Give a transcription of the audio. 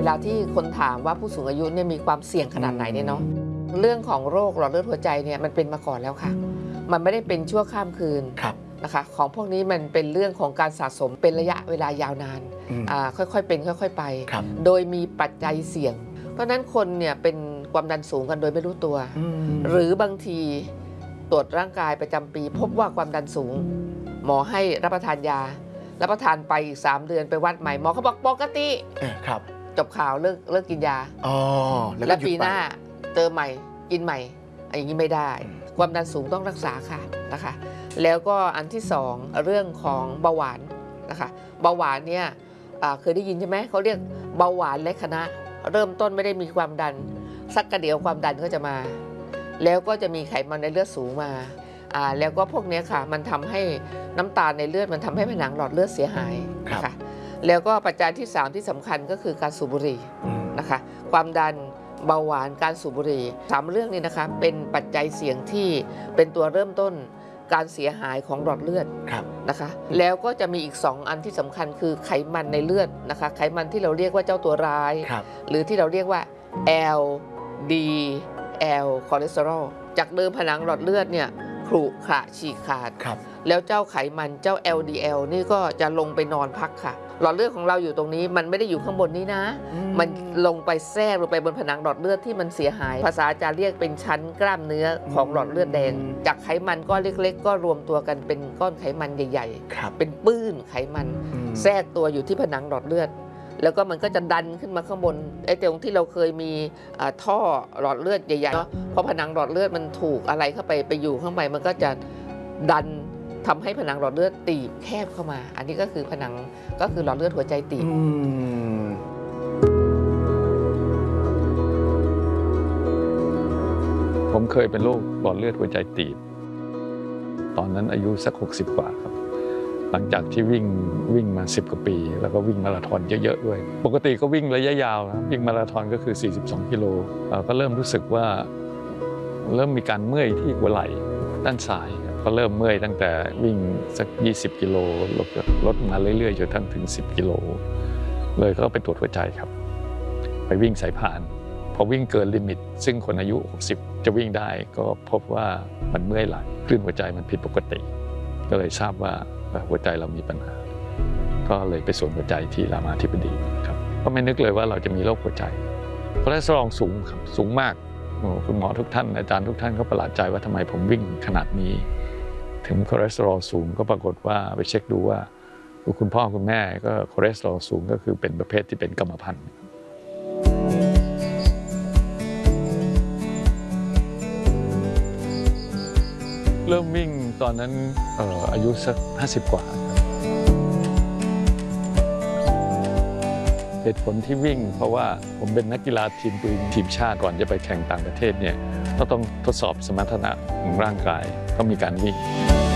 ลาที่คนถามว่าผู้สูงอายุเนี่ยมีความเสี่ยงขนาดไหนเนี่ยเนาะเรื่องของโรคหลอดเลือดหัวใจเนี่ยมันเป็นมาก่อนแล้วค่ะมันไม่ได้เป็นชั่วข้ามคืนนะคะของพวกนี้มันเป็นเรื่องของการสะสมเป็นระยะเวลายาวนานค่อยๆเป็นค่อยๆไปโดยมีปัจจัยเสี่ยงเพราะนั้นคนเนี่ยเป็นความดันสูงกันโดยไม่รู้ตัวหรือบางทีตรวจร่างกายประจำปีพบว่าความดันสูงหมอให้รับประทานยารับประทานไปอีก3 เดือนไปวัดใหม่หมอเขาบอกปกติจบข่าวเลิกกินยาและปีหน้าเจอใหม่กินใหม่อย่างนี้ไม่ได้ความดันสูงต้องรักษาค่ะนะคะแล้วก็อันที่2เรื่องของเบาหวานนะคะเบาหวานเนี่ยเคยได้ยินใช่ไหมเขาเรียกเบาหวานและคณะเริ่มต้นไม่ได้มีความดันสักกระเดียวความดันก็จะมาแล้วก็จะมีไขมันในเลือดสูงมาแล้วก็พวกนี้ค่ะมันทำให้น้ำตาลในเลือดมันทำให้ผนังหลอดเลือดเสียหายนะคะแล้วก็ปัจจัยที่3ที่สำคัญก็คือการสูบบุหรี่นะคะความดันเบาหวานการสูบบุหรี่3เรื่องนี้นะคะเป็นปัจจัยเสี่ยงที่เป็นตัวเริ่มต้นการเสียหายของหลอดเลือดนะคะแล้วก็จะมีอีก2อันที่สำคัญคือไขมันในเลือดนะคะไขมันที่เราเรียกว่าเจ้าตัวร้ายหรือที่เราเรียกว่า LDL คอเลสเตอรอลจากเดิมผนังหลอดเลือดเนี่ยขรุขระฉีกขาดแล้วเจ้าไขมันเจ้า LDL นี่ก็จะลงไปนอนพักค่ะหลอดเลือดของเราอยู่ตรงนี้มันไม่ได้อยู่ข้างบนนี้นะมันลงไปแทรกลงไปบนผนังหลอดเลือดที่มันเสียหายภาษาจะเรียกเป็นชั้นกล้ามเนื้อของหลอดเลือดแดงจากไขมันก้อนเล็กๆก็รวมตัวกันเป็นก้อนไขมันใหญ่ๆเป็นปื้นไขมันแทรกตัวอยู่ที่ผนังหลอดเลือดแล้วก็มันก็จะดันขึ้นมาข้างบนไอ้ตรงที่เราเคยมีท่อหลอดเลือดใหญ่ๆเนาะพอผนังหลอดเลือดมันถูกอะไรเข้าไปอยู่ข้างในมันก็จะดันทำให้ผนังหลอดเลือดตีบแคบเข้ามาอันนี้ก็คือผนังก็คือหลอดเลือดหัวใจตีบผมเคยเป็นโรคหลอดเลือดหัวใจตีบตอนนั้นอายุสัก60 กว่าครับหลังจากที่วิ่งมา10 กว่าปีแล้วก็วิ่งมาราธอนเยอะๆด้วยปกติก็วิ่งระยะยาวนะวิ่งมาราธอนก็คือ42 กิโลก็เริ่มรู้สึกว่าเริ่มมีการเมื่อยที่หัวไหล่ด้านซ้ายก็เริ่มเมื่อยตั้งแต่วิ่งสัก20 กิโลลดมาเรื่อยๆจนถึง10 กิโลเลยก็ไปตรวจหัวใจครับไปวิ่งสายพานพอวิ่งเกินลิมิตซึ่งคนอายุ60จะวิ่งได้ก็พบว่ามันเมื่อยไหล่คลื่นหัวใจมันผิดปกติก็เลยทราบว่าหัวใจเรามีปัญหาก็เลยไปสวนหัวใจที่รามาธิบดีครับก็ไม่นึกเลยว่าเราจะมีโรคหัวใจคอเลสเตอรอลสูงครับสูงมากคุณหมอทุกท่านอาจารย์ทุกท่านก็ประหลาดใจว่าทำไมผมวิ่งขนาดนี้ถึงคอเลสเตอรอลสูงก็ปรากฏว่าไปเช็คดูว่าคุณพ่อคุณแม่ก็คอเลสเตอรอลสูงก็คือเป็นประเภทที่เป็นกรรมพันธุ์เริ่มวิ่งตอนนั้นอายุสัก50 กว่าเหตุผลที่วิ่งเพราะว่าผมเป็นนักกีฬาทีมชาติก่อนจะไปแข่งต่างประเทศเนี่ยต้องทดสอบสมรรถนะของร่างกายก็มีการวิ่ง